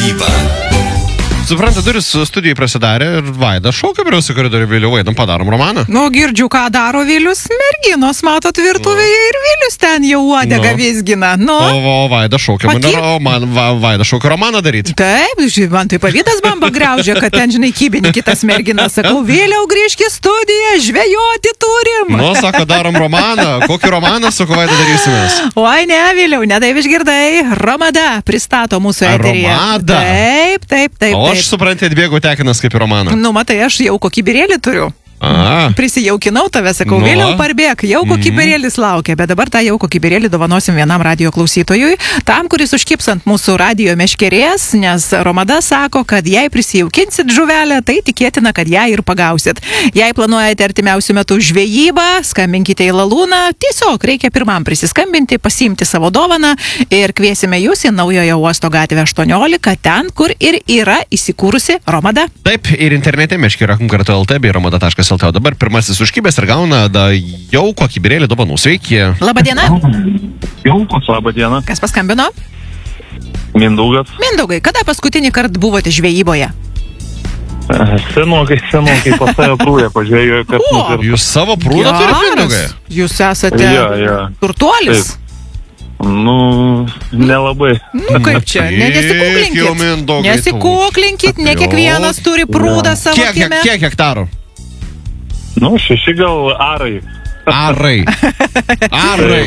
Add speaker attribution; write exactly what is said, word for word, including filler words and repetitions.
Speaker 1: žvejyba.
Speaker 2: Suprantate, duris studijai prasidarė ir Vaida šaukia prie koridorių Vilių, vaidam, padarom romaną.
Speaker 3: Nu, girdžiu, ką daro Vilius, merginos, matot, virtuvėje ir Vilius ten jau uodegą
Speaker 2: Nu.
Speaker 3: vizgina. Nu.
Speaker 2: O, o Vaida šaukia mane,
Speaker 3: Pakyr-
Speaker 2: o man va, Vaida šaukia romaną daryti.
Speaker 3: Taip, ži- man tai pavydas bamba graužia, kad ten, žinai, kybinį kitas merginas. Sakau, vėliau grįžk į studiją, žvejoti turim.
Speaker 2: Nu, sako, darom romaną. Kokį romaną, sako, Vaida darysimės?
Speaker 3: Oi, ne, vėliau, ne taip išgirdai. Romada pristato mūsų
Speaker 2: A,
Speaker 3: eteryje.
Speaker 2: Romada?
Speaker 3: Taip, taip, taip.
Speaker 2: O
Speaker 3: taip.
Speaker 2: aš suprantate, atbėgau tekinas kaip į romaną.
Speaker 3: Nu, matai, aš jau kokybirėlį turiu.
Speaker 2: A,
Speaker 3: Prisijaukinau tave, sakau,
Speaker 2: Nu.
Speaker 3: vėliau parbėk, jau kokybirėlis laukia, bet dabar tą jau kokybirėlį dovanosim vienam radio klausytojui, tam, kuris užkips ant mūsų radio meškerės, nes Romada sako, kad jei prisijaukinsit žuvelę, tai tikėtina, kad ją ir pagausit. Jei planuojate artimiausių metų žvejybą, skambinkite į Lalūną, tiesiog reikia pirmam prisiskambinti, pasiimti savo dovaną ir kviesime jūs į naujojo uosto gatvę aštuoniolika, ten, kur ir yra įsikūrusi Romada.
Speaker 2: taip, ir internete meškerakum kartu L T bei romada taškas L T. O dabar pirmasis užkibęs ir gauna da, jau kokį birėlį dovanų. Sveiki.
Speaker 3: Labadiena,
Speaker 4: Jaukos, labą dieną.
Speaker 3: kas paskambino?
Speaker 4: Mindaugas.
Speaker 3: Mindaugai, kada paskutinį kartą buvote žvejyboje?
Speaker 4: Senokai, senokai pas save prūję pažiūrėjau, kad...
Speaker 3: O,
Speaker 2: Jūs savo prūdą turite, Mindaugai?
Speaker 3: Jūs esate
Speaker 4: Ja, ja.
Speaker 3: turtuolis?
Speaker 4: Nu, nelabai.
Speaker 3: Nu kaip čia, ne,
Speaker 2: Kiek jau,
Speaker 3: nesikuklinkit.
Speaker 2: Mindaugai,
Speaker 3: Nesikuklinkit, ne
Speaker 2: Jo.
Speaker 3: kiekvienas turi prūdą
Speaker 4: Jo.
Speaker 3: savo
Speaker 2: Kiek, kiek,
Speaker 3: kieme.
Speaker 2: kiek hektarų?
Speaker 4: Nu, šeši gal arai.
Speaker 2: Arai. Arai.